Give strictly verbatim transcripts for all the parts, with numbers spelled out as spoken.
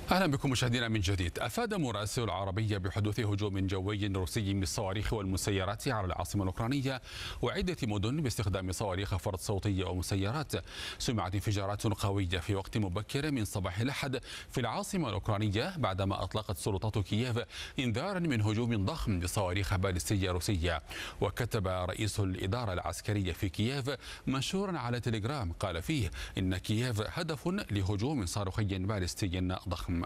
أهلا بكم مشاهدينا من جديد. أفاد مراسل العربية بحدوث هجوم جوي روسي بالصواريخ والمسيرات على العاصمة الأوكرانية وعدة مدن باستخدام صواريخ فرد صوتية ومسيرات. سمعت انفجارات قوية في وقت مبكر من صباح الأحد في العاصمة الأوكرانية بعدما أطلقت سلطات كييف إنذارا من هجوم ضخم لصواريخ باليستية روسية. وكتب رئيس الإدارة العسكرية في كييف منشورا على تليجرام قال فيه إن كييف هدف لهجوم صاروخي باليستي ضخم.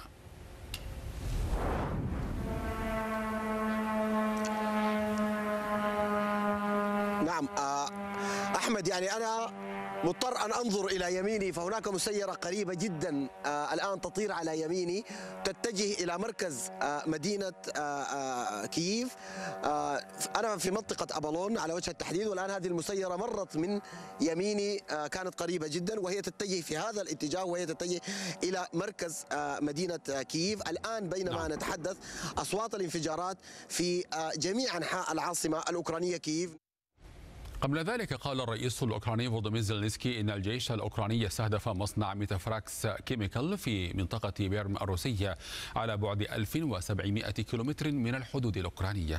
نعم أحمد، يعني أنا مضطر أن أنظر إلى يميني فهناك مسيرة قريبة جدا الآن تطير على يميني تتجه إلى مركز مدينة كييف. أنا في منطقة أبالون على وجه التحديد، والآن هذه المسيرة مرت من يميني كانت قريبة جدا وهي تتجه في هذا الاتجاه وهي تتجه إلى مركز مدينة كييف. الآن بينما نتحدث أصوات الانفجارات في جميع أنحاء العاصمة الأوكرانية كييف. قبل ذلك قال الرئيس الأوكراني فولوديمير زيلينسكي إن الجيش الأوكراني استهدف مصنع ميتافراكس كيميكال في منطقة بيرم الروسية على بعد ألف وسبعمائة كيلومتر من الحدود الأوكرانية.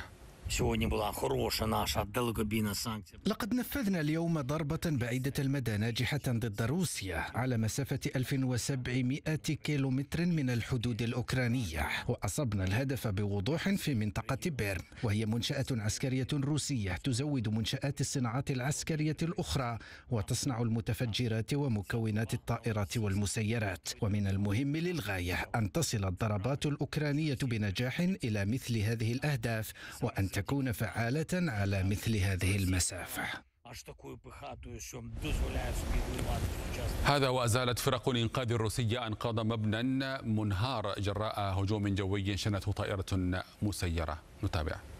لقد نفذنا اليوم ضربة بعيدة المدى ناجحة ضد روسيا على مسافة ألف وسبعمائة كيلومتر من الحدود الأوكرانية، وأصبنا الهدف بوضوح في منطقة بيرم، وهي منشأة عسكرية روسية تزود منشآت الصناعات العسكرية الأخرى وتصنع المتفجرات ومكونات الطائرات والمسيرات. ومن المهم للغاية أن تصل الضربات الأوكرانية بنجاح إلى مثل هذه الأهداف وأن تكون فعالة على مثل هذه المسافة. هذا وأزالت فرق الإنقاذ الروسية أنقاض مبنى منهار جراء هجوم جوي شنته طائرة مسيرة. نتابع.